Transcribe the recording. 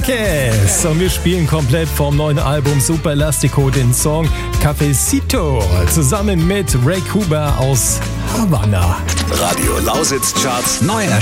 Marquez. Und wir spielen komplett vom neuen Album Super Elastico den Song Cafecito zusammen mit Ray Cooper aus Havanna. Radio Lausitz Charts neu